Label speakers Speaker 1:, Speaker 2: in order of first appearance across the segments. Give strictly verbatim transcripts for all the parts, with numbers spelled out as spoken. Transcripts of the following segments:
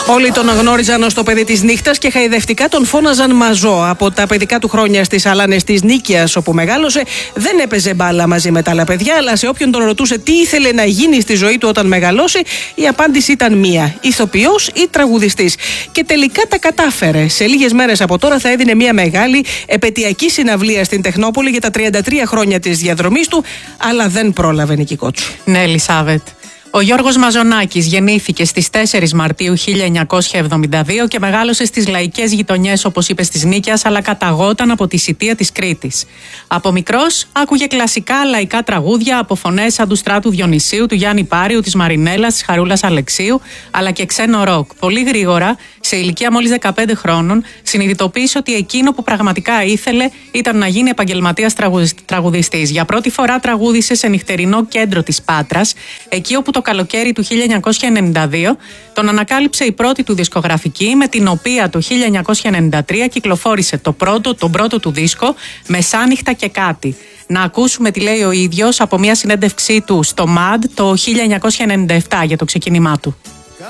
Speaker 1: Όλοι τον γνώριζαν ως το παιδί της νύχτας και χαϊδευτικά τον φώναζαν Μαζό. Από τα παιδικά του χρόνια στις Αλάνες της Νίκαιας, όπου μεγάλωσε, δεν έπαιζε μπάλα μαζί με τα άλλα παιδιά, αλλά σε όποιον τον ρωτούσε τι ήθελε να γίνει στη ζωή του όταν μεγαλώσει, η απάντηση ήταν μία: ηθοποιός ή τραγουδιστής. Και τελικά τα κατάφερε. Σε λίγες μέρες από τώρα θα έδινε μία μεγάλη επετειακή συναυλία στην Τεχνόπολη για τα τριάντα τρία χρόνια της διαδρομής του, αλλά δεν πρόλαβε, Νίκη Κότσου.
Speaker 2: Ναι, Ελισάβετ. Ο Γιώργος Μαζονάκης γεννήθηκε στις τέσσερις Μαρτίου χίλια εννιακόσια εβδομήντα δύο και μεγάλωσε στις λαϊκές γειτονιές, όπως είπες, της Νίκαιας, αλλά καταγόταν από τη Σιτία της Κρήτης. Από μικρός άκουγε κλασικά λαϊκά τραγούδια από φωνές σαν του Στράτου Διονυσίου, του Γιάννη Πάριου, της Μαρινέλας, της Χαρούλας Αλεξίου, αλλά και ξένο ροκ. Πολύ γρήγορα, σε ηλικία μόλις δεκαπέντε χρόνων, συνειδητοποίησε ότι εκείνο που πραγματικά ήθελε ήταν να γίνει επαγγελματίας τραγουδιστής. Για πρώτη φορά τραγούδισε σε νυχτερινό κέντρο της Πάτρας, εκεί όπου το καλοκαίρι του χίλια εννιακόσια ενενήντα δύο τον ανακάλυψε η πρώτη του δισκογραφική, με την οποία το χίλια εννιακόσια ενενήντα τρία κυκλοφόρησε το πρώτο, τον πρώτο του δίσκο, Μεσάνυχτα και κάτι. Να ακούσουμε τι λέει ο ίδιος από μια συνέντευξή του στο μαντ το χίλια εννιακόσια ενενήντα επτά για το ξεκίνημά του.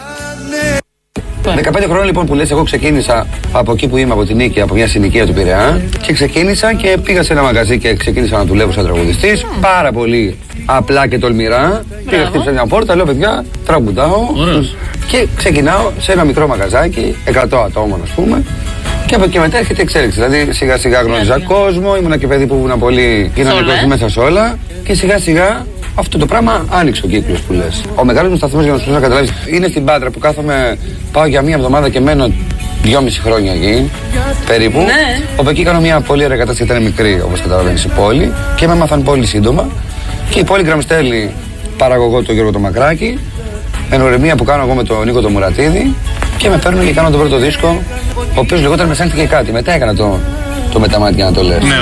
Speaker 3: δεκαπέντε χρόνια λοιπόν που λες, εγώ ξεκίνησα από εκεί που είμαι, από την Νίκη, από μια συνοικία του Πειραιά, και ξεκίνησα και πήγα σε ένα μαγαζί και ξεκίνησα να δουλεύω σαν τραγουδιστής. Πάρα πολύ απλά και τολμηρά. Πήγα, χτύπησα μια πόρτα, λέω παιδιά, τραγουδάω. Και ξεκινάω σε ένα μικρό μαγαζάκι, εκατό ατόμων ας πούμε. Και από εκεί μετά έρχεται η εξέλιξη. Δηλαδή σιγά σιγά γνώριζα κόσμο, ήμουνα και παιδί που ήμουν πολύ κοινωνικός μέσα σε όλα. Και σιγά σιγά αυτό το πράγμα άνοιξε ο κύκλος που λες. Ο μεγάλος μου σταθμός, για να σου να καταλάβεις, είναι στην Πάτρα που κάθομαι, πάω για μία εβδομάδα και μένω δυόμιση χρόνια εκεί περίπου. Ναι. Όπου εκεί κάνω μια πολύ ωραία κατάσταση, ήταν μικρή όπως καταλαβαίνεις η πόλη, και με έμαθαν πολύ σύντομα. Και η Polygram στέλνει παραγωγό τον Γιώργο το Μακράκη, ενορεμία που κάνω εγώ με τον Νίκο το Μουρατίδη, και με παίρνουν και κάνω τον πρώτο δίσκο, ο οποίος λεγόταν Μεσάνυχτα και κάτι. Μετά έκανα το, το μεταμάτι, να το λες. Ναι,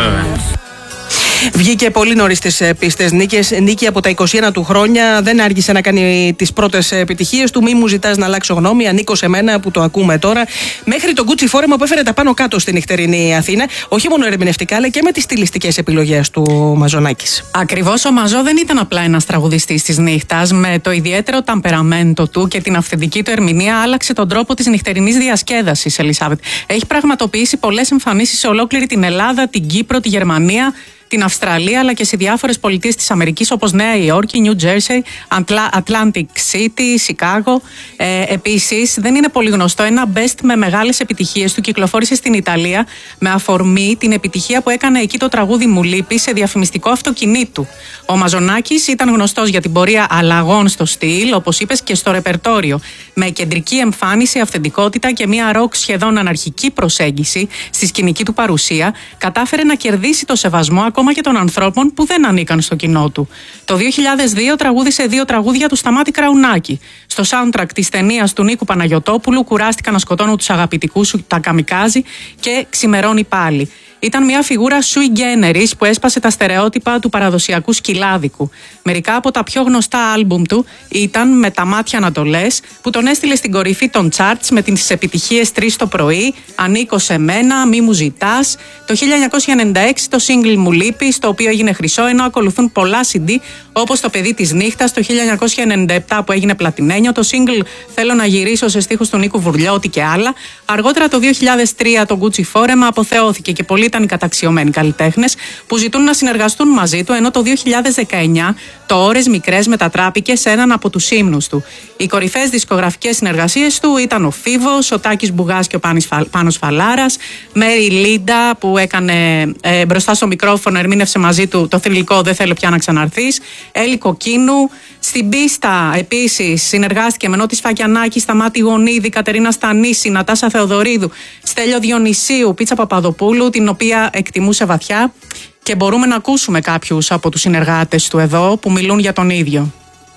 Speaker 1: βγήκε πολύ νωρίς στις πίστες. Νίκη, από τα είκοσι ένα του χρόνια, δεν άργησε να κάνει τις πρώτες επιτυχίες του. Μη μου ζητάς να αλλάξω γνώμη, ανήκω σε μένα, που το ακούμε τώρα. Μέχρι τον Gucci φόρεμα που έφερε τα πάνω κάτω στη νυχτερινή Αθήνα. Όχι μόνο ερμηνευτικά, αλλά και με τις στιλιστικές επιλογές του Μαζονάκης.
Speaker 2: Ακριβώς, ο Μαζό δεν ήταν απλά ένας τραγουδιστής της νύχτας. Με το ιδιαίτερο ταμπεραμέντο του και την αυθεντική του ερμηνεία, άλλαξε τον τρόπο της νυχτερινής διασκέδασης, Ελισάβετ. Έχει πραγματοποιήσει πολλές εμφανίσεις σε ολόκληρη την Ελλάδα, την Κύπρο, τη Γερμανία, την Αυστραλία, αλλά και σε διάφορες πολιτείες της Αμερικής, όπως Νέα Υόρκη, Νιου Τζέρσεϊ, Atlantic City, Σικάγο. Ε, επίσης, δεν είναι πολύ γνωστό, ένα best με μεγάλες επιτυχίες του κυκλοφόρησε στην Ιταλία με αφορμή την επιτυχία που έκανε εκεί το τραγούδι Μου λείπει σε διαφημιστικό αυτοκινήτου. Ο Μαζονάκης ήταν γνωστός για την πορεία αλλαγών στο στυλ, όπως είπες, και στο ρεπερτόριο. Με κεντρική εμφάνιση, αυθεντικότητα και μια ροκ σχεδόν αναρχική προσέγγιση στη σκηνική του παρουσία, κατάφερε να κερδίσει το σεβασμό ακόμα και των ανθρώπων που δεν ανήκαν στο κοινό του. Το δύο χιλιάδες δύο τραγούδισε δύο τραγούδια του Σταμάτη Κραουνάκη. Στο soundtrack της ταινίας του Νίκου Παναγιωτόπουλου, Κουράστηκα να σκοτώνω τους αγαπητικούς σου, τα καμικάζι, και Ξημερώνει πάλι. Ήταν μια φιγούρα sui generis που έσπασε τα στερεότυπα του παραδοσιακού σκυλάδικου. Μερικά από τα πιο γνωστά άλμπουμ του ήταν Με τα μάτια να το λες, που τον έστειλε στην κορυφή των charts με τις επιτυχίες τρεις το πρωί, Ανήκω σε μένα, Μη μου ζητάς. Το χίλια εννιακόσια ενενήντα έξι το single Μου λείπει, στο οποίο έγινε χρυσό, ενώ ακολουθούν πολλά σι ντι, όπως Το παιδί της νύχτας το χίλια εννιακόσια ενενήντα επτά που έγινε πλατινένιο, το single Θέλω να γυρίσω σε στίχους του Νίκου Βουρλιώτη και άλλα. Αργότερα το δύο χιλιάδες τρία το Gucci φόρεμα αποθεώθηκε και πολλοί ήταν οι καταξιωμένοι καλλιτέχνες που ζητούν να συνεργαστούν μαζί του, ενώ το δύο χιλιάδες δεκαεννιά το Ώρες Μικρές μετατράπηκε σε έναν από τους ύμνους του. Οι κορυφαίες δισκογραφικές συνεργασίες του ήταν ο Φίβος, ο Τάκης Μπουγάς και ο Πάνος Φαλάρας, Μέρι Λίντα που έκανε ε, μπροστά στο μικρόφωνο, ερμήνευσε μαζί του το θρυλικό Δεν θέλω πια να ξαναρθείς, Έλλη Κοκκίνου. Στην πίστα επίσης συνεργάστηκε με Νότι Σφακιανάκη, Σταμάτη Γονίδη, Κατερίνα Στανίση, Νατάσα Θεοδωρίδου, Στέλιο Διονυσίου, Πίτσα Παπαδοπούλου, την οποία εκτιμούσε βαθιά, και μπορούμε να ακούσουμε κάποιους από τους συνεργάτες του εδώ που μιλούν για τον ίδιο.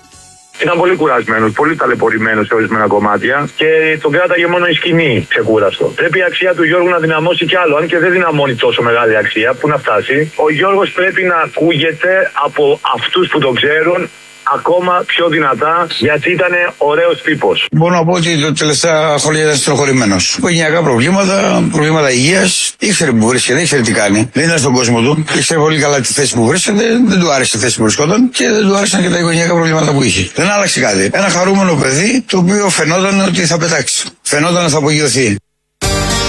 Speaker 4: Ήταν πολύ κουρασμένος, πολύ ταλαιπωρημένος σε ορισμένα κομμάτια και τον κράταγε μόνο η σκηνή ξεκούραστο. Πρέπει η αξία του Γιώργου να δυναμώσει κι άλλο, αν και δεν δυναμώνει τόσο μεγάλη αξία, που να φτάσει. Ο Γιώργος πρέπει να ακούγεται από αυτούς που τον ξέρουν ακόμα πιο δυνατά, γιατί ήταν ωραίος τύπος.
Speaker 5: Μπορώ να πω ότι τα τελευταία χρόνια ήταν στενοχωρημένος. Οικογενειακά προβλήματα, προβλήματα υγείας. Ήξερε που βρίσκεται, ήξερε τι κάνει. Δεν ήταν στον κόσμο του. Ήξερε πολύ καλά τη θέση που βρίσκεται. Δεν του άρεσε η θέση που βρισκόταν και δεν του άρεσαν και τα οικογενειακά προβλήματα που είχε. Δεν άλλαξε κάτι. Ένα χαρούμενο παιδί, το οποίο φαινόταν ότι θα πετάξει. Φαινόταν να θα απογειωθεί.